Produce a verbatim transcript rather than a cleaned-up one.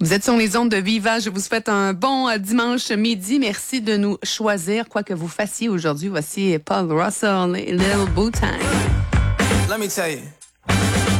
Vous êtes sur les ondes de Viva. Je vous souhaite un bon euh, dimanche midi. Merci de nous choisir, quoi que vous fassiez aujourd'hui. Voici Paul Russell, Little Boo Time. Let me tell you.